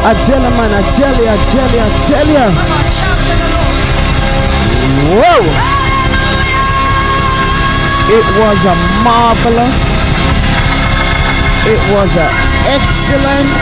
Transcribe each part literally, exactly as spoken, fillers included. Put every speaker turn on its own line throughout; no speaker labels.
I tell you, man, I tell you, I tell you, I tell you. Whoa! It was a marvelous. It was a excellent.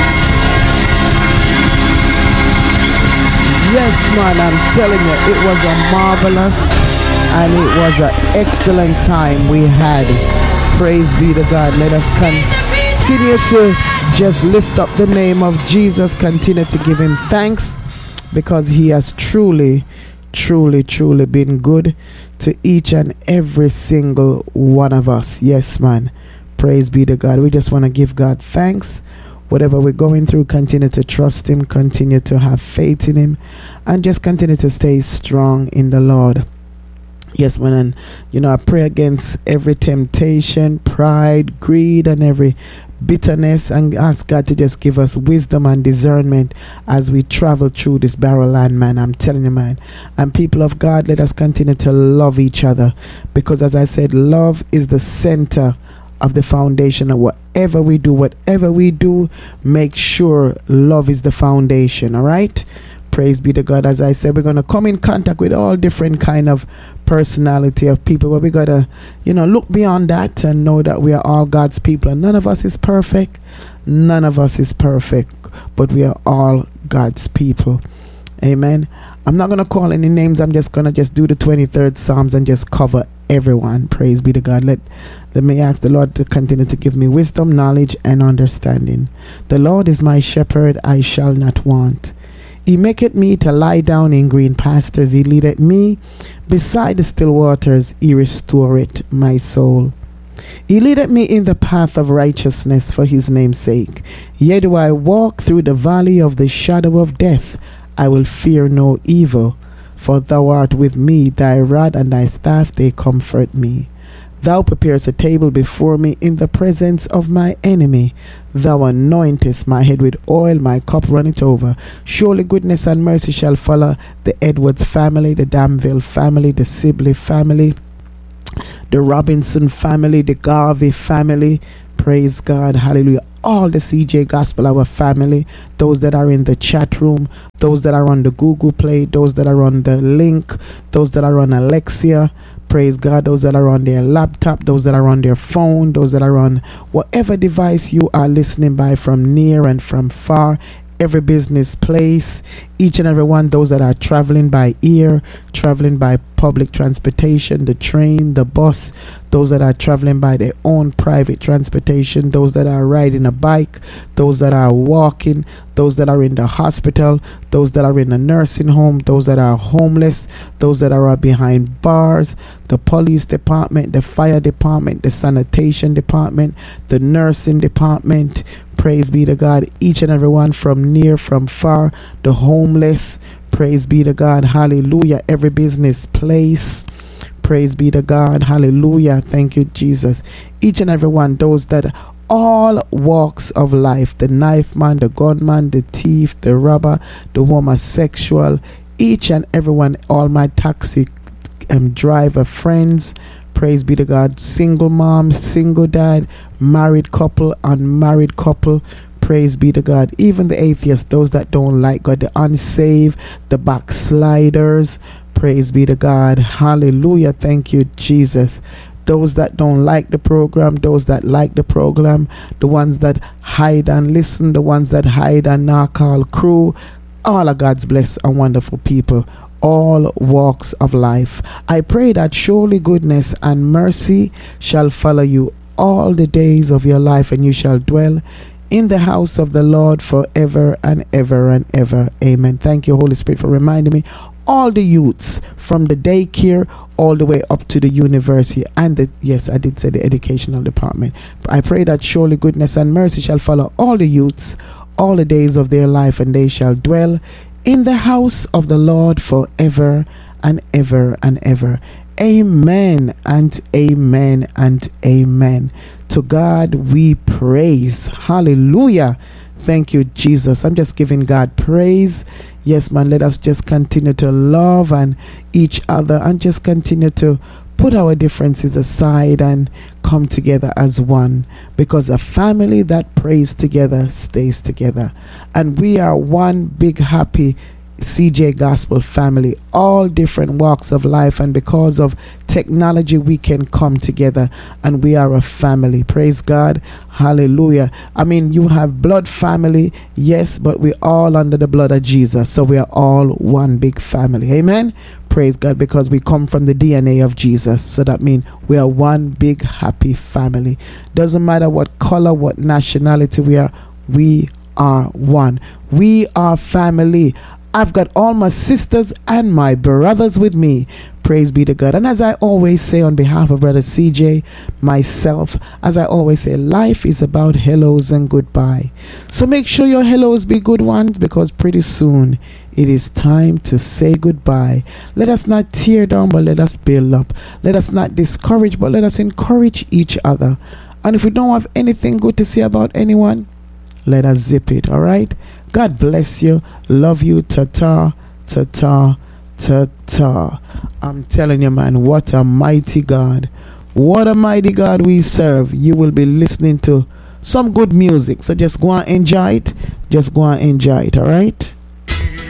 Yes, man, I'm telling you, it was a marvelous and it was an excellent time we had. Praise be to God. Let us continue to just lift up the name of Jesus. Continue to give him thanks because he has truly, truly, truly been good to each and every single one of us. Yes, man. Praise be to God. We just want to give God thanks. Whatever we're going through, continue to trust him, continue to have faith in him, and just continue to stay strong in the Lord. Yes, man. And, you know, I pray against every temptation, pride, greed, and every bitterness, and ask God to just give us wisdom and discernment as we travel through this barren land, man. I'm telling you, man. And people of God, let us continue to love each other, because as I said, love is the center of the foundation of whatever we do. Whatever we do, make sure love is the foundation. All right. Praise be to God. As I said, we're going to come in contact with all different kind of personality of people, but we got to, you know, look beyond that and know that we are all God's people, and none of us is perfect. None of us is perfect, but we are all God's people. Amen. I'm not going to call any names. I'm just going to just do the twenty-third Psalms and just cover everyone. Praise be to God. Let, let me ask the Lord to continue to give me wisdom, knowledge, and understanding. The Lord is my shepherd, I shall not want. He maketh me to lie down in green pastures. He leadeth me beside the still waters. He restoreth my soul. He leadeth me in the path of righteousness for his name's sake. Yea, do I walk through the valley of the shadow of death, I will fear no evil, for thou art with me. Thy rod and thy staff, they comfort me. Thou preparest a table before me in the presence of my enemy. Thou anointest my head with oil, my cup runneth over. Surely goodness and mercy shall follow the Edwards family, the Danville family, the Sibley family, the Robinson family, the Garvey family. Praise God. Hallelujah. All the C J Gospel Hour family, those that are in the chat room, those that are on the Google Play, those that are on the link, those that are on Alexia. Praise God. Those that are on their laptop, those that are on their phone, those that are on whatever device you are listening by, from near and from far, every business place, each and every one, those that are traveling by ear, traveling by public transportation, the train, the bus, those that are traveling by their own private transportation, those that are riding a bike, those that are walking, those that are in the hospital, those that are in a nursing home, those that are homeless, those that are behind bars, the police department, the fire department, the sanitation department, the nursing department. Praise be to God, each and every one, from near, from far, the homeless. Praise be to God. Hallelujah. Every business place. Praise be to God. Hallelujah. Thank you, Jesus. Each and every one, those that all walks of life, the knife man, the gunman, the thief, the robber, the homosexual, each and every one, all my taxi um, driver friends. Praise be to God. Single mom, single dad, married couple, unmarried couple. Praise be to God. Even the atheists, those that don't like God, the unsaved, the backsliders. Praise be to God. Hallelujah. Thank you, Jesus. Those that don't like the program, those that like the program, the ones that hide and listen, the ones that hide and not call crew, all of God's blessed and wonderful people, all walks of life. I pray that surely goodness and mercy shall follow you all the days of your life, and you shall dwell in the house of the Lord forever and ever and ever. Amen. Thank you, Holy Spirit, for reminding me. All the youths from the daycare all the way up to the university and the, yes, I did say the educational department. I pray that surely goodness and mercy shall follow all the youths all the days of their life, and they shall dwell in the house of the Lord forever and ever and ever. Amen and amen and amen. To God we praise. Hallelujah. Thank you, Jesus. I'm just giving God praise. Yes, man, let us just continue to love and each other and just continue to put our differences aside and come together as one, because a family that prays together stays together. And we are one big happy C J Gospel family, all different walks of life, and because of technology we can come together and we are a family. Praise God. Hallelujah. I mean, you have blood family, yes, but we're all under the blood of Jesus, so we are all one big family. Amen. Praise God, because we come from the D N A of Jesus. So that means we are one big happy family. Doesn't matter what color, what nationality we are, we are one. We are family. I've got all my sisters and my brothers with me. Praise be to God. And as I always say on behalf of Brother C J, myself, as I always say, life is about hellos and goodbye. So make sure your hellos be good ones, because pretty soon it is time to say goodbye. Let us not tear down, but let us build up. Let us not discourage, but let us encourage each other. And if we don't have anything good to say about anyone, let us zip it. All right. God bless you. Love you. Ta-ta, ta-ta, ta-ta. I'm telling you, man, what a mighty God. What a mighty God we serve. You will be listening to some good music. So just go and enjoy it. Just go and enjoy it. All right.